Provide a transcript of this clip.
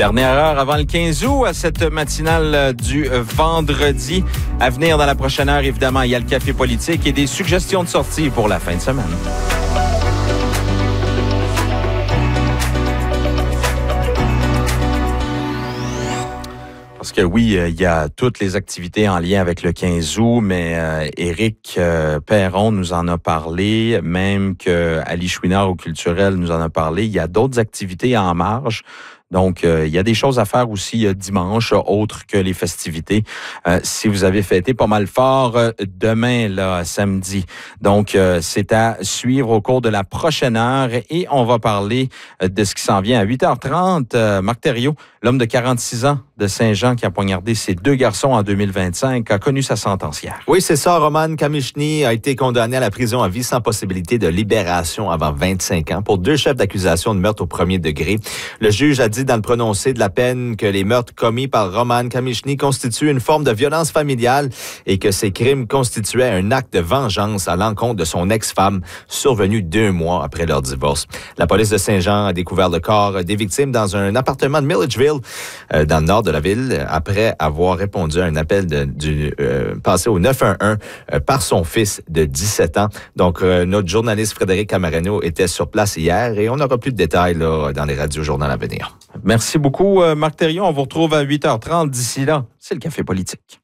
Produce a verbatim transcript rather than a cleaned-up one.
Dernière heure avant le quinze août, à cette matinale du vendredi. À venir dans la prochaine heure, évidemment, il y a le café politique et des suggestions de sortie pour la fin de semaine. Parce que oui, il y a toutes les activités en lien avec le quinze août, mais euh, Éric euh, Perron nous en a parlé, même que Ali Chouinard au Culturel nous en a parlé. Il y a d'autres activités en marge. Donc, euh, il y a des choses à faire aussi euh, dimanche, autres que les festivités. Euh, si vous avez fêté pas mal fort euh, demain, là, samedi. Donc, euh, c'est à suivre au cours de la prochaine heure et on va parler euh, de ce qui s'en vient à huit heures trente. Euh, Marc Thériault, l'homme de quarante-six ans de Saint-Jean qui a poignardé ses deux garçons en deux mille vingt-cinq, a connu sa sentence hier. Oui, c'est ça. Roman Kamichny a été condamné à la prison à vie sans possibilité de libération avant vingt-cinq ans pour deux chefs d'accusation de meurtre au premier degré. Le juge a dit dans le prononcé de la peine que les meurtres commis par Roman Kamichny constituent une forme de violence familiale et que ces crimes constituaient un acte de vengeance à l'encontre de son ex-femme survenu deux mois après leur divorce. La police de Saint-Jean a découvert le corps des victimes dans un appartement de Milledgeville, euh, dans le nord de la ville, après avoir répondu à un appel de, du euh, passé au neuf un un euh, par son fils de dix-sept ans. Donc, euh, notre journaliste Frédéric Camarano était sur place hier et on n'aura plus de détails là, dans les radios journaux à venir. Merci beaucoup, Marc Thériault. On vous retrouve à huit heures trente. D'ici là, c'est le Café politique.